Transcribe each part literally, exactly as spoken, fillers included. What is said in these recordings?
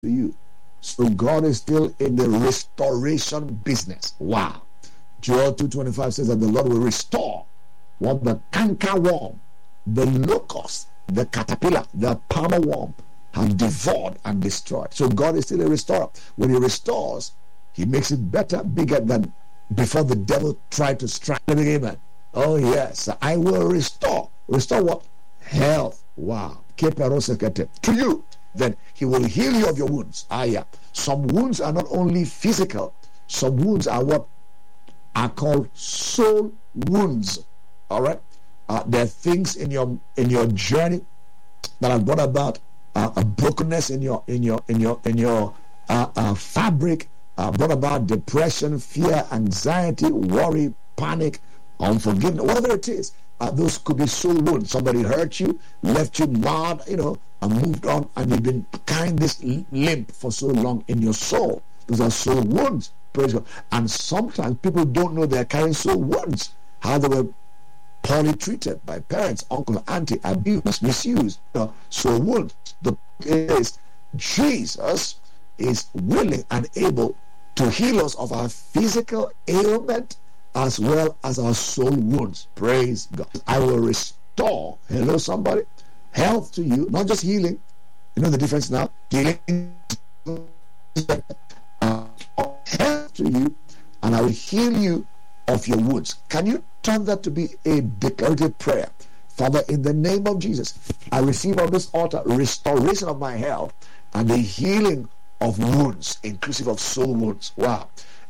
to you. So God is still in the restoration business. Wow. Joel two twenty-five says that the Lord will restore what the cankerworm, the locust, the caterpillar, the palmer worm have devoured and destroyed. So God is still a restorer. When he restores, he makes it better, bigger than before the devil tried to strike. Amen. Oh yes, I will restore. Restore what? Health. Wow. To you. Then he will heal you of your wounds. Ah, yeah. Some wounds are not only physical, some wounds are what are called soul wounds. All right. Uh, there are things in your in your journey that have brought about uh, a brokenness in your in your in your in your uh, uh, fabric, uh, brought about depression, fear, anxiety, worry, panic, unforgiveness, whatever it is. Uh, those could be soul wounds. Somebody hurt you, left you mad, you know, and moved on, and you've been carrying this limp for so long in your soul. Those are soul wounds. Praise God. And sometimes people don't know they're carrying soul wounds. How they were poorly treated by parents, uncle, auntie, abused, misused. You know, soul wounds. The point is, Jesus is willing and able to heal us of our physical ailment as well as our soul wounds. Praise God. I will restore, hello somebody, health to you, not just healing. You know the difference now? Healing, uh, health to you, and I will heal you of your wounds. Can you turn that to be a declarative prayer? Father, in the name of Jesus, I receive on this altar restoration of my health and the healing of wounds, inclusive of soul wounds. Wow.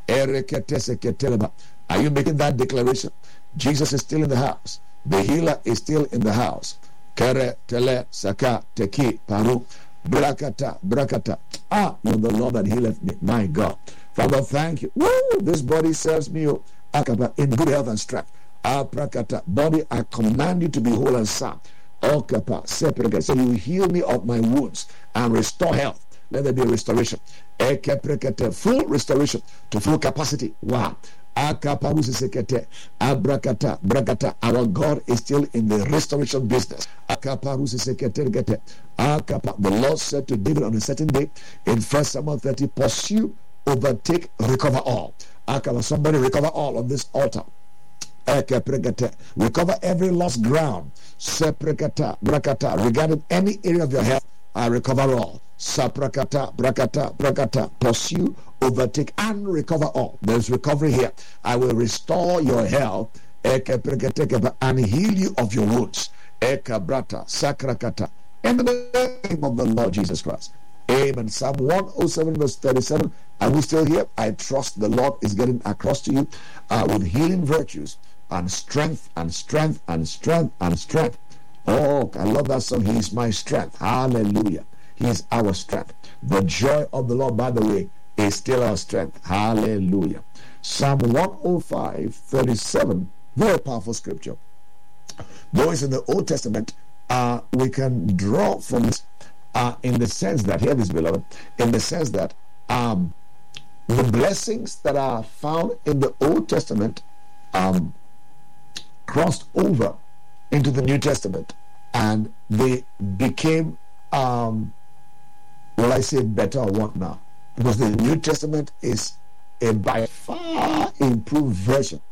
Are you making that declaration? Jesus is still in the house. The healer is still in the house. Kere, tele, saka, teki, paru, brakata, brakata. Ah, you're the Lord that healeth me. My God. Father, thank you. Woo! This body serves me in good health and strength. Ah, brakata. Body, I command you to be whole and sound. Oh, kapa, separate. So you heal me of my wounds and restore health. Let there be a restoration. Full restoration to full capacity. Wow. Akapausisekete, abrakata, brakata. Our God is still in the restoration business. Akapausisekete, akapa. The Lord said to David on a certain day in First Samuel thirty, pursue, overtake, recover all. Akapa. Somebody recover all on this altar. Recover every lost ground. Seprekata, brakata. Regarding any area of your health, I recover all. Saprakata, brakata, brakata. Pursue, overtake, and recover all. There's recovery here. I will restore your health and heal you of your wounds. Ekabrata, sakrakata. In the name of the Lord Jesus Christ. Amen. Psalm one oh seven verse thirty-seven. Are we still here? I trust the Lord is getting across to you uh, with healing virtues and strength and strength and strength and strength. Oh, I love that song. He is my strength. Hallelujah. He is our strength. The joy of the Lord, by the way, is still our strength. Hallelujah. Psalm one oh five, thirty-seven. Very powerful scripture. Though it's in the Old Testament, uh, we can draw from it uh, in the sense that, hear this, beloved, in the sense that um, the blessings that are found in the Old Testament um, crossed over into the New Testament, and they became, um, will I say better or what now? Because the New Testament is a by far improved version